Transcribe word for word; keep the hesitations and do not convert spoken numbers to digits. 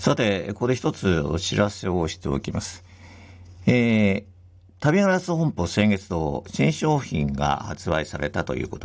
さて、ここで一つお知らせをしておきます。えー、旅ガラス本舗先月堂新商品が発売されたということ